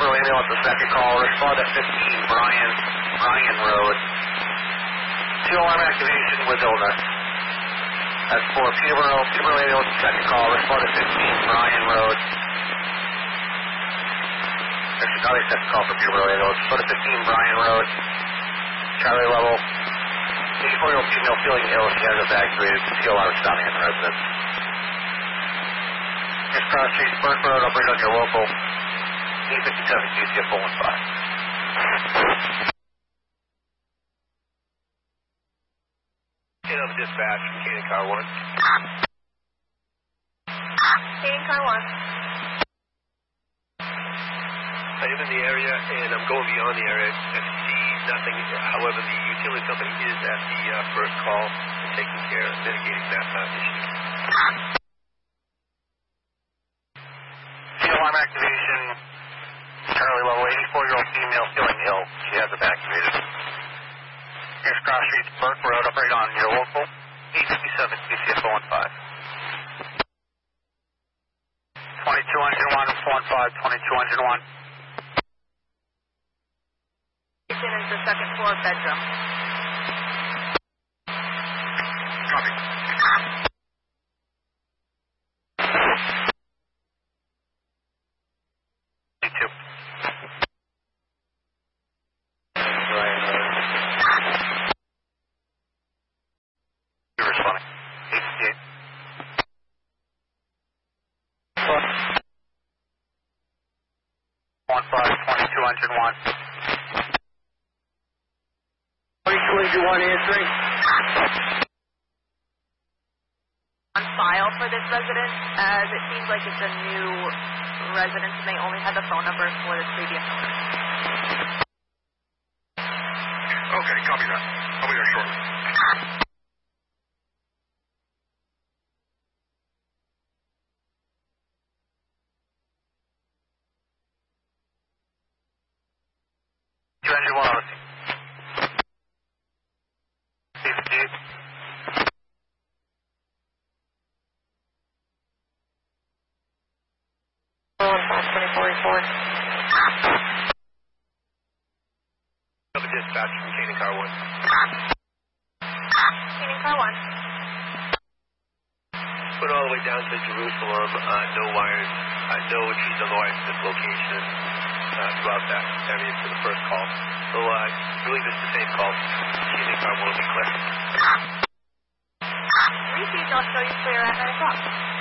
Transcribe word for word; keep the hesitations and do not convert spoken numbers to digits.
Pueblo with the second call. Respond at fifteen Bryan, Bryan Road. Two alarm activation with illness. That's for Peterborough, Peterborough with the second call. Respond at fifteen Bryan Road. There's another second call for Peterborough. Respond at fifteen Bryan Road. Charlie level. eighty-four-year-old female feeling ill. She has evacuated. C O I responding in the residence. Next cross street, Burke Road. Operate on your local. eight fifty-seven Q C F four one five. Canada dispatch from Canaan Car one. Canaan Car one. I am in the area and I'm going beyond the area and see nothing. However, the utility company is at the uh, first call and taking care of mitigating that uh, issue. C alarm activation. Charlie level, eighty-four-year-old female feeling ill. She has evacuated. Here's Cross Street, Burke Road, operate on your local, eight fifty-seven Q C F four one five. twenty-two engine one, four one five, twenty-two engine one. Kitchen is the second floor bedroom. Copy. two. You're responding. eight fifty-eight. one five, twenty-two engine one. twenty-two engine one answering. On file for this residence, as it seems like it's a new residence and they only had the phone number for the previous owner. Okay, copy that. I'll be there shortly. Two engine one on the scene. eight fifty-eight. Dispatch from Canaan Car one. Canaan Car one. Went all the way down to Jerusalem, uh, no wires, uh, no trees on the wires at this location uh, throughout that area for the first call. So uh, I believe it's the same call. Canaan Car one will be clear. Received, I'll show you clear at nine o'clock.